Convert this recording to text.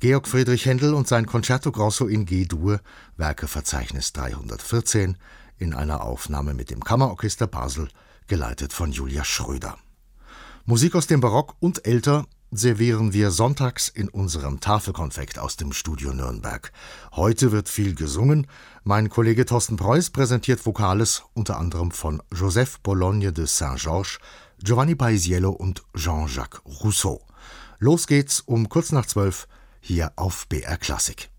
Georg Friedrich Händel und sein Concerto Grosso in G-Dur, Werkeverzeichnis 314, in einer Aufnahme mit dem Kammerorchester Basel, geleitet von Julia Schröder. Musik aus dem Barock und älter servieren wir sonntags in unserem Tafelkonfekt aus dem Studio Nürnberg. Heute wird viel gesungen. Mein Kollege Thorsten Preuß präsentiert Vokales unter anderem von Joseph Bologne de Saint-Georges, Giovanni Paisiello und Jean-Jacques Rousseau. Los geht's um kurz nach 12 hier auf BR Klassik.